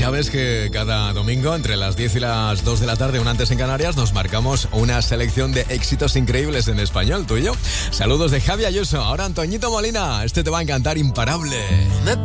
Ya ves que cada domingo entre las 10 y las 2 de la tarde, un antes en Canarias, nos marcamos una selección de éxitos increíbles en español, tú y yo. Saludos de Javi Ayuso. Ahora Antoñito Molina, este te va a encantar, Imparable.